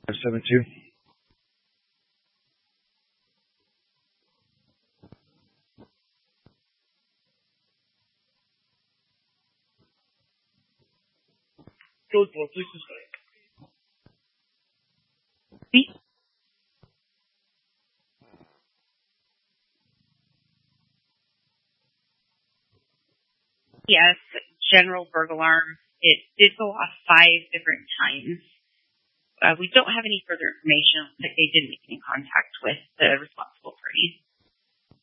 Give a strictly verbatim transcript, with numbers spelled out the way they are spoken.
five seven two. Code four, please display. Yes, general burglar alarm. It did go off five different times. Uh, we don't have any further information, like they didn't make any contact with the responsible parties.